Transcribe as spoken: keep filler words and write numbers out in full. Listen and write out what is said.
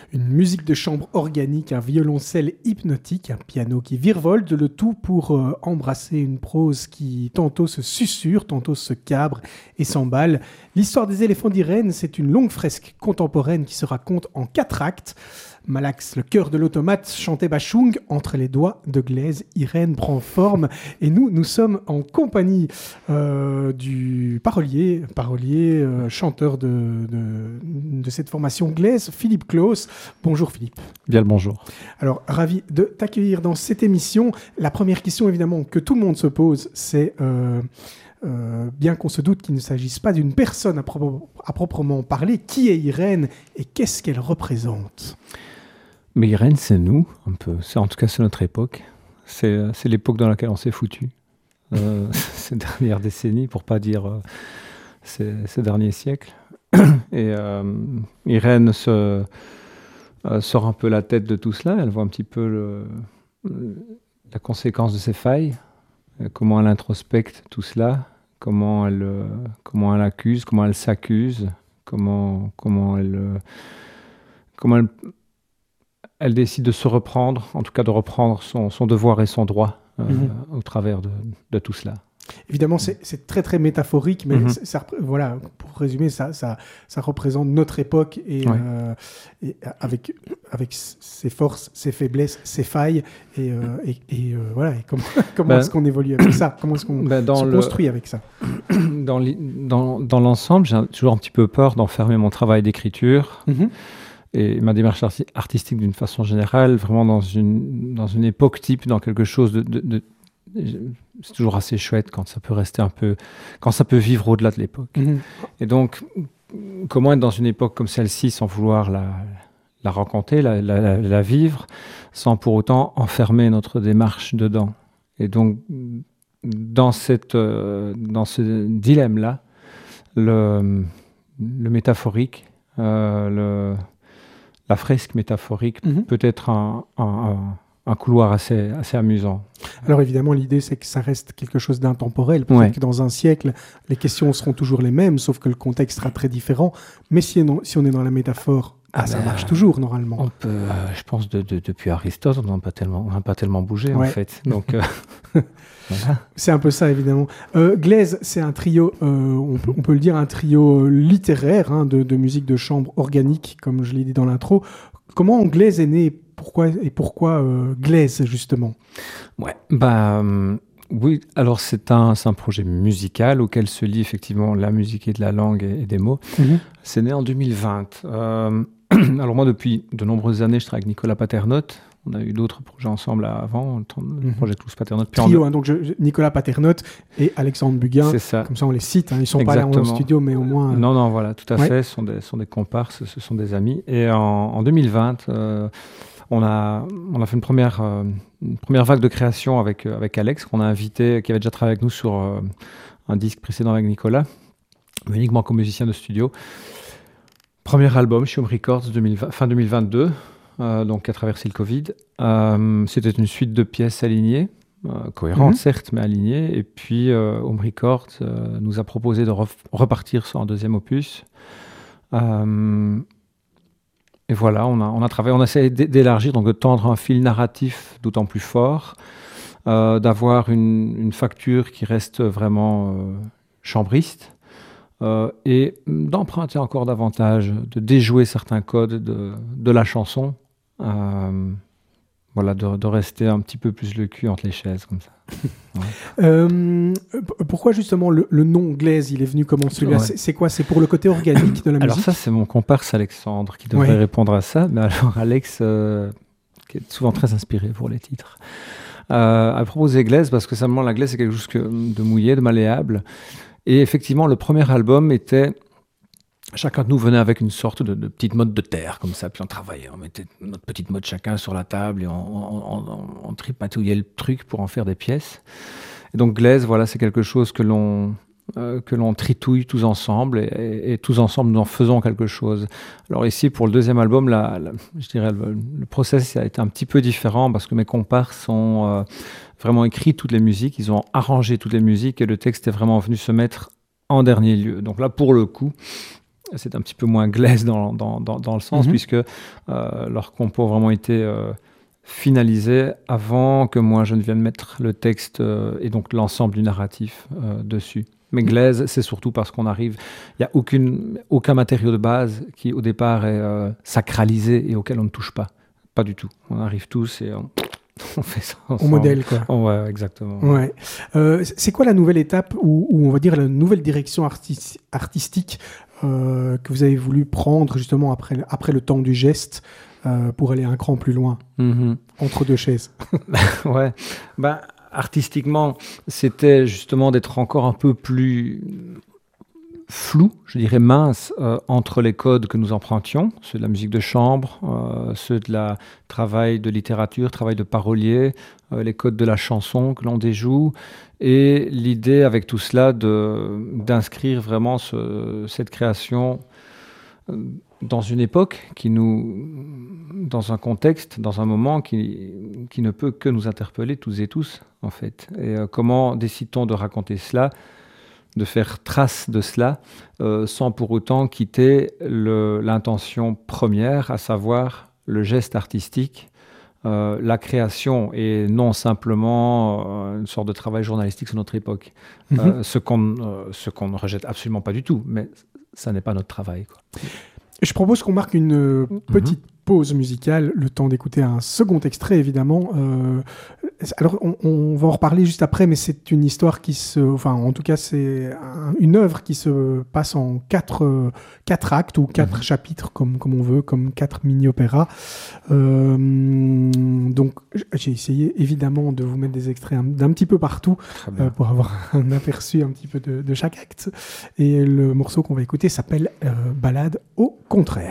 une musique de chambre organique, un violoncelle hypnotique, un piano qui virevolte, le tout pour euh, embrasser une prose qui tantôt se susurre, tantôt se cabre et s'emballe. L'histoire des éléphants d'Irène, c'est une longue fresque contemporaine qui se raconte en quatre actes. Malax, le cœur de l'automate, chantait Bachung. Entre les doigts de Glaise, Irène prend forme. Et nous, nous sommes en compagnie euh, du parolier, parolier euh, chanteur de, de, de cette formation Glaise, Philippe Claus. Bonjour Philippe. Bien le bonjour. Alors, ravi de t'accueillir dans cette émission. La première question, évidemment, que tout le monde se pose, c'est... Euh, Euh, bien qu'on se doute qu'il ne s'agisse pas d'une personne à, pro- à proprement parler, qui est Irène et qu'est-ce qu'elle représente ? Mais Irène, c'est nous, un peu. C'est, en tout cas, c'est notre époque. C'est, c'est l'époque dans laquelle on s'est foutu. Euh, ces dernières décennies, pour ne pas dire euh, ces, ces derniers siècles. Et euh, Irène se, euh, sort un peu la tête de tout cela. Elle voit un petit peu le, le, la conséquence de ses failles. Comment elle introspecte tout cela, comment elle, euh, comment elle accuse, comment elle s'accuse, comment, comment, elle, euh, comment elle, elle décide de se reprendre, en tout cas de reprendre son, son devoir et son droit euh, mm-hmm. au travers de, de tout cela. Évidemment, c'est, c'est très très métaphorique, mais mm-hmm. ça, voilà, pour résumer, ça, ça, ça représente notre époque et, ouais. euh, et avec, avec ses forces, ses faiblesses, ses failles et, euh, et, et euh, voilà. Et comment comment ben, est-ce qu'on évolue avec ça ? Comment est-ce qu'on ben se le, construit avec ça ? dans, dans, dans l'ensemble, j'ai toujours un petit peu peur d'enfermer mon travail d'écriture. Mm-hmm. Et ma démarche arti- artistique d'une façon générale, vraiment dans une, dans une époque type, dans quelque chose de, de, de c'est toujours assez chouette quand ça peut rester un peu, quand ça peut vivre au-delà de l'époque. Mmh. Et donc, comment être dans une époque comme celle-ci sans vouloir la, la rencontrer, la, la, la vivre, sans pour autant enfermer notre démarche dedans. Et donc, dans, cette, euh, dans ce dilemme-là, le, le métaphorique, euh, le, la fresque métaphorique mmh. peut être un, un, un un couloir assez, assez amusant. Alors évidemment, l'idée, c'est que ça reste quelque chose d'intemporel. Peut-être ouais. que dans un siècle, les questions seront toujours les mêmes, sauf que le contexte sera très différent. Mais si, si on est dans la métaphore, ah, ça ben, marche toujours, normalement. On peut, euh, je pense, de, de, depuis Aristote, on n'a pas tellement, on n'a pas tellement bougé, ouais. en fait. Donc, euh, voilà. C'est un peu ça, évidemment. Euh, Glaise, c'est un trio, euh, on, peut, on peut le dire, un trio littéraire hein, de, de musique de chambre organique, comme je l'ai dit dans l'intro. Comment Glaise est né ? Pourquoi et pourquoi euh, Glaise, justement ? Ouais, bah euh, oui. Alors c'est un c'est un projet musical auquel se lie effectivement la musique et de la langue et, et des mots. Mm-hmm. C'est né en deux mille vingt. Euh, alors moi depuis de nombreuses années je travaille avec Nicolas Paternotte. On a eu d'autres projets ensemble avant, le mm-hmm. projet Tous Paternotte. Trio, en... hein, donc je, je, Nicolas Paternotte et Alexandre Buguin. C'est ça. Comme ça on les cite. Hein. Ils sont Exactement. Pas là en studio, mais au moins. Euh... Non non voilà, tout à ouais. fait. Ce sont des ce sont des comparses, ce sont des amis. Et en, en deux mille vingt. Euh, On a, on a fait une première, euh, une première vague de création avec, euh, avec Alex, qu'on a invité, qui avait déjà travaillé avec nous sur euh, un disque précédent avec Nicolas, mais uniquement comme musicien de studio. Premier album chez Home Records deux mille vingt, fin deux mille vingt-deux, euh, donc qui a traversé le Covid. Euh, c'était une suite de pièces alignées, euh, cohérentes mm-hmm. certes, mais alignées. Et puis euh, Home Records euh, nous a proposé de re- repartir sur un deuxième opus. Euh, Et voilà, on a, on a travaillé, on a essayé d'élargir, donc de tendre un fil narratif d'autant plus fort, euh, d'avoir une, une facture qui reste vraiment euh, chambriste euh, et d'emprunter encore davantage, de déjouer certains codes de, de la chanson, euh, voilà, de, de rester un petit peu plus le cul entre les chaises, comme ça. Ouais. Euh, pourquoi justement le, le nom Glaise, il est venu comment celui-là ouais. c'est, c'est quoi ? C'est pour le côté organique de la musique ? Alors ça, c'est mon comparse Alexandre qui devrait ouais. répondre à ça. Mais alors Alex, euh, qui est souvent très inspiré pour les titres, euh, a proposé Glaise parce que simplement la glaise, c'est quelque chose que, de mouillé, de malléable. Et effectivement, le premier album était... Chacun de nous venait avec une sorte de, de petite mode de terre, comme ça, puis on travaillait, on mettait notre petite mode chacun sur la table et on, on, on, on tripatouillait le truc pour en faire des pièces. Et donc Glaise, voilà, c'est quelque chose que l'on, euh, que l'on tritouille tous ensemble et, et, et tous ensemble nous en faisons quelque chose. Alors ici, pour le deuxième album, la, la, je dirais le, le process a été un petit peu différent parce que mes comparses ont euh, vraiment écrit toutes les musiques, ils ont arrangé toutes les musiques et le texte est vraiment venu se mettre en dernier lieu. Donc là, pour le coup, c'est un petit peu moins Glaise dans, dans, dans, dans le sens, mm-hmm. puisque euh, leurs compos ont vraiment été euh, finalisés avant que moi je ne vienne mettre le texte euh, et donc l'ensemble du narratif euh, dessus. Mais Glaise, c'est surtout parce qu'on arrive, il n'y a aucune, aucun matériau de base qui au départ est euh, sacralisé et auquel on ne touche pas. Pas du tout. On arrive tous et on, on fait ça ensemble. Au modèle, quoi. Oh, ouais, exactement. Ouais. Euh, c'est quoi la nouvelle étape ou, ou on va dire la nouvelle direction artis- artistique euh, que vous avez voulu prendre justement après, après le temps du geste euh, pour aller un cran plus loin, mm-hmm. entre deux chaises? Ouais. Ben, artistiquement, c'était justement d'être encore un peu plus flou, je dirais mince, euh, entre les codes que nous empruntions, ceux de la musique de chambre, euh, ceux de la travail de littérature, travail de parolier, euh, les codes de la chanson que l'on déjoue, et l'idée avec tout cela de, d'inscrire vraiment ce, cette création dans une époque qui nous, dans un contexte, dans un moment qui, qui ne peut que nous interpeller tous et tous, en fait. Et euh, comment décide-t-on de raconter cela, de faire trace de cela, euh, sans pour autant quitter le, l'intention première, à savoir le geste artistique, euh, la création, et non simplement euh, une sorte de travail journalistique sur notre époque. Mm-hmm. Euh, ce, qu'on, euh, ce qu'on ne rejette absolument pas du tout, mais ça n'est pas notre travail, quoi. Je propose qu'on marque une euh, petite mm-hmm. pause musicale, le temps d'écouter un second extrait, évidemment. Euh, alors, on, on va en reparler juste après, mais c'est une histoire qui se... Enfin, en tout cas, c'est un, une œuvre qui se passe en quatre, euh, quatre actes ou quatre mmh. chapitres, comme, comme on veut, comme quatre mini-opéras. Euh, donc, j'ai essayé, évidemment, de vous mettre des extraits un, d'un petit peu partout euh, pour avoir un aperçu un petit peu de, de chaque acte. Et le morceau qu'on va écouter s'appelle euh, « Ballade au contraire ».